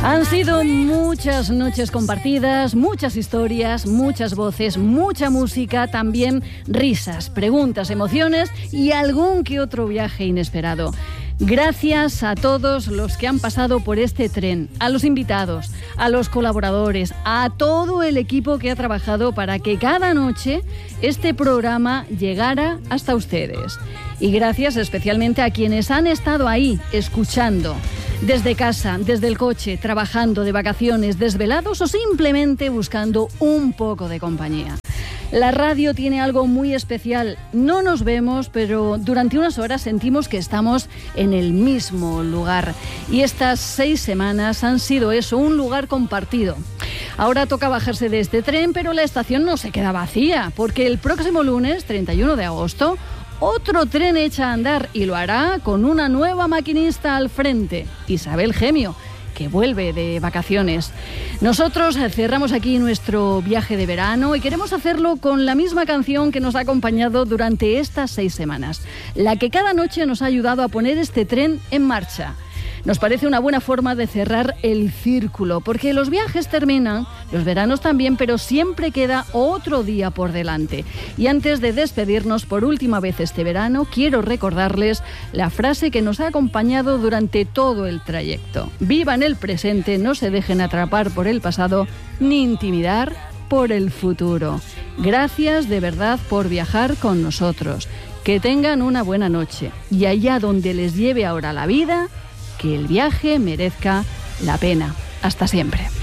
Han sido muchas noches compartidas, muchas historias, muchas voces, mucha música, también risas, preguntas, emociones y algún que otro viaje inesperado. Gracias a todos los que han pasado por este tren, a los invitados, a los colaboradores, a todo el equipo que ha trabajado para que cada noche este programa llegara hasta ustedes. Y gracias especialmente a quienes han estado ahí, escuchando, desde casa, desde el coche, trabajando, de vacaciones, desvelados o simplemente buscando un poco de compañía. La radio tiene algo muy especial. No nos vemos, pero durante unas horas sentimos que estamos en el mismo lugar. Y estas 6 semanas han sido eso, un lugar compartido. Ahora toca bajarse de este tren, pero la estación no se queda vacía, porque el próximo lunes, 31 de agosto, otro tren echa a andar y lo hará con una nueva maquinista al frente, Isabel Gemio, que vuelve de vacaciones. Nosotros cerramos aquí nuestro viaje de verano y queremos hacerlo con la misma canción que nos ha acompañado durante estas 6 semanas, la que cada noche nos ha ayudado a poner este tren en marcha. Nos parece una buena forma de cerrar el círculo, porque los viajes terminan, los veranos también, pero siempre queda otro día por delante. Y antes de despedirnos por última vez este verano, quiero recordarles la frase que nos ha acompañado durante todo el trayecto. Vivan el presente, no se dejen atrapar por el pasado, ni intimidar por el futuro. Gracias de verdad por viajar con nosotros. Que tengan una buena noche. Y allá donde les lleve ahora la vida, que el viaje merezca la pena. Hasta siempre.